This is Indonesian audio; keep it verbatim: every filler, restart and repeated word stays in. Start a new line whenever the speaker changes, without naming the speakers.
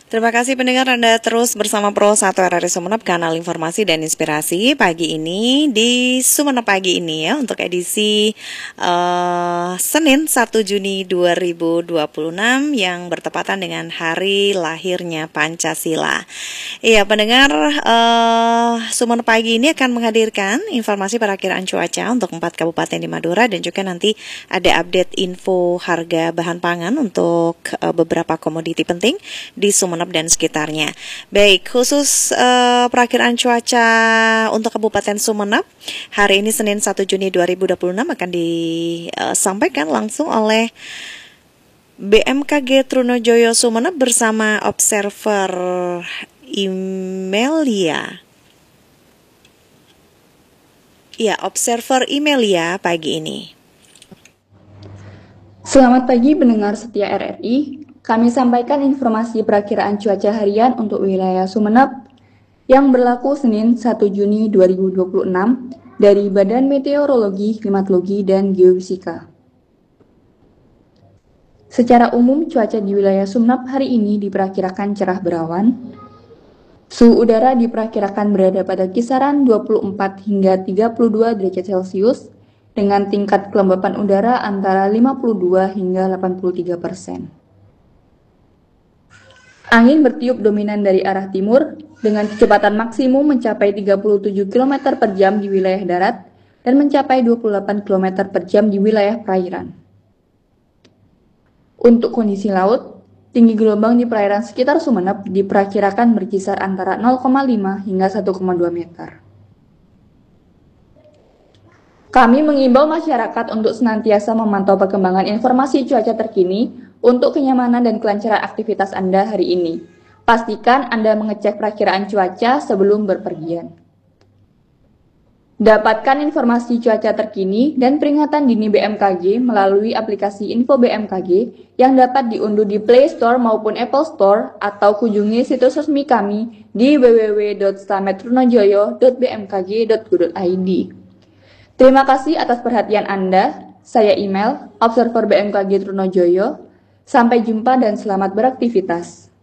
Terima kasih pendengar, Anda terus bersama Pro satu R R I Sumeneb, kanal informasi dan inspirasi pagi ini di Sumeneb pagi ini ya, untuk edisi uh, Senin satu Juni dua ribu dua puluh enam yang bertepatan dengan hari lahirnya Pancasila. Iya pendengar, uh, Sumeneb pagi ini akan menghadirkan informasi perakiraan cuaca untuk empat kabupaten di Madura dan juga nanti ada update info harga bahan pangan untuk uh, beberapa komoditi penting di Sumeneb dan sekitarnya. Baik, khusus uh, perakiraan cuaca untuk Kabupaten Sumeneb hari ini Senin satu Juni dua ribu dua puluh enam akan disampaikan langsung oleh B M K G Trunojoyo Sumeneb bersama Observer Imelia. Ya, Observer Imelia pagi ini.
Selamat pagi pendengar setia R R I. Kami sampaikan informasi perakiraan cuaca harian untuk wilayah Sumeneb yang berlaku Senin satu Juni dua ribu dua puluh enam dari Badan Meteorologi, Klimatologi, dan Geofisika. Secara umum, cuaca di wilayah Sumeneb hari ini diperkirakan cerah berawan. Suhu udara diperkirakan berada pada kisaran dua puluh empat hingga tiga puluh dua derajat Celcius dengan tingkat kelembapan udara antara lima puluh dua hingga delapan puluh tiga persen. Angin bertiup dominan dari arah timur dengan kecepatan maksimum mencapai tiga puluh tujuh kilometer per jam di wilayah darat dan mencapai dua puluh delapan kilometer per jam di wilayah perairan. Untuk kondisi laut, tinggi gelombang di perairan sekitar Sumeneb diperkirakan berkisar antara nol koma lima hingga satu koma dua meter. Kami mengimbau masyarakat untuk senantiasa memantau perkembangan informasi cuaca terkini untuk kenyamanan dan kelancaran aktivitas Anda hari ini. Pastikan Anda mengecek perakiraan cuaca sebelum berpergian. Dapatkan informasi cuaca terkini dan peringatan dini B M K G melalui aplikasi Info B M K G yang dapat diunduh di Play Store maupun Apple Store atau kunjungi situs resmi kami di w w w titik slamet trunojoyo titik b m k g titik go titik i d. Terima kasih atas perhatian Anda. Saya email Observer B M K G Trunojoyo. Sampai jumpa dan selamat beraktivitas.